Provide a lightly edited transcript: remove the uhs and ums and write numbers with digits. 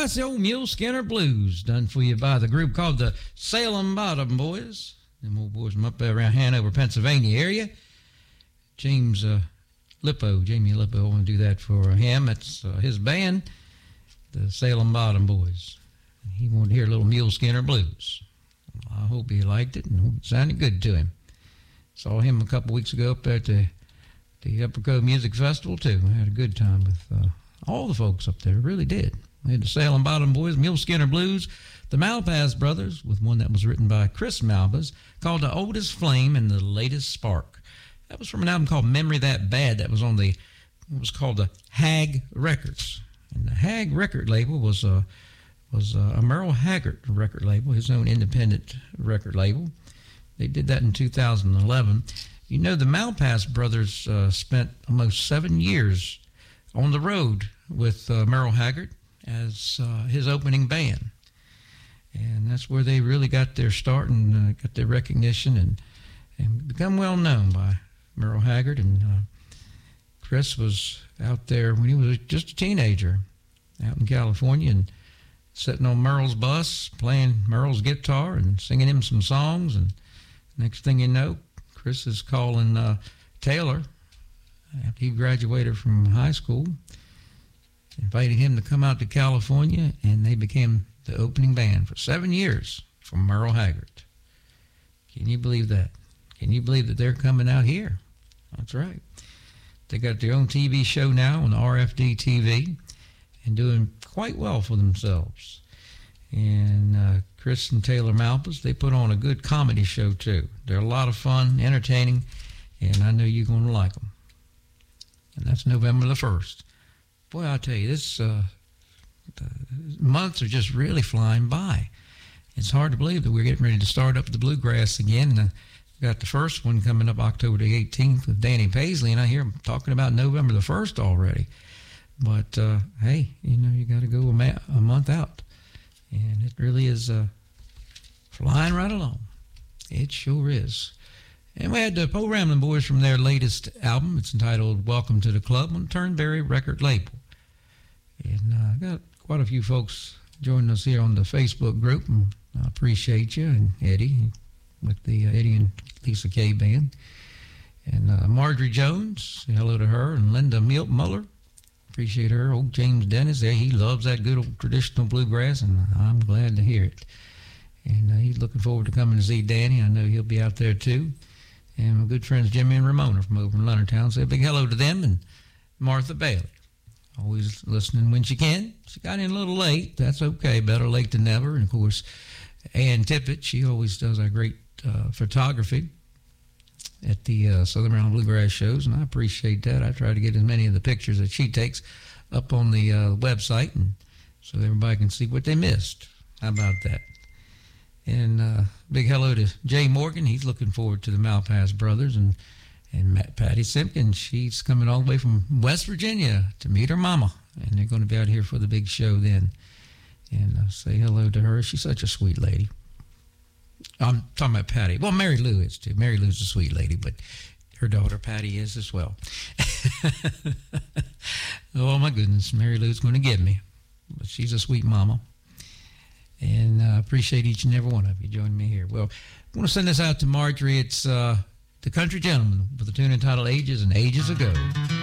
it's the old Mule Skinner Blues, done for you by the group called the Salem Bottom Boys. Them old boys from up there around Hanover, Pennsylvania area. Jamie Lippo, I want to do that for him. It's his band, the Salem Bottom Boys. He wanted to hear a little Mule Skinner Blues. I hope he liked it and hope it sounded good to him. Saw him a couple weeks ago up there at the Upper Cove Music Festival, too. I had a good time with all the folks up there. Really did. We had the Salem Bottom Boys, Mule Skinner Blues, the Malpass Brothers, with one that was written by Chris Malpass, called The Oldest Flame and the Latest Spark. That was from an album called Memory That Bad that was on what was called the Hag Records. And the Hag record label was a Merle Haggard record label, his own independent record label. They did that in 2011. You know, the Malpass Brothers spent almost 7 years on the road with Merle Haggard as his opening band. And that's where they really got their start and got their recognition and become well known by Merle Haggard. And Chris was out there when he was just a teenager out in California and sitting on Merle's bus, playing Merle's guitar and singing him some songs. And next thing you know, Chris is calling Taylor after he graduated from high school, invited him to come out to California, and they became the opening band for 7 years from Merle Haggard. Can you believe that? Can you believe that they're coming out here? That's right. They got their own TV show now on RFD TV and doing quite well for themselves. And Chris and Taylor Malpass, they put on a good comedy show too. They're a lot of fun, entertaining, and I know you're going to like them. And that's November the 1st. Boy, I'll tell you, this the months are just really flying by. It's hard to believe that we're getting ready to start up the bluegrass again. And we got the first one coming up October the 18th with Danny Paisley, and I hear him talking about November the 1st already. But, hey, you know, you got to go a month out. And it really is flying right along. It sure is. And we had the Poe Ramlin Boys from their latest album. It's entitled Welcome to the Club on Turnberry record label. And I got quite a few folks joining us here on the Facebook group. And I appreciate you and Eddie with the Eddie and Lisa Kay band. And Marjorie Jones, say hello to her. And Linda Muller, appreciate her. Old James Dennis there, he loves that good old traditional bluegrass, and I'm glad to hear it. And he's looking forward to coming to see Danny. I know he'll be out there too. And my good friends Jimmy and Ramona from over in Leonardtown, say a big hello to them. And Martha Bailey, always listening when she can. She got in a little late. That's okay. Better late than never. And, of course, Ann Tippett, she always does our great photography at the Southern Maryland Bluegrass shows, and I appreciate that. I try to get as many of the pictures that she takes up on the website, and so everybody can see what they missed. How about that? And big hello to Jay Morgan. He's looking forward to the Malpass Brothers. And Patty Simpkins, she's coming all the way from West Virginia to meet her mama. And they're going to be out here for the big show then. And say hello to her. She's such a sweet lady. I'm talking about Patty. Well, Mary Lou is too. Mary Lou's a sweet lady, but her daughter Patty is as well. Oh, my goodness. Mary Lou's going to get me. But she's a sweet mama. And I appreciate each and every one of you joining me here. Well, I want to send this out to Marjorie. It's The Country Gentleman with a tune entitled Ages and Ages Ago.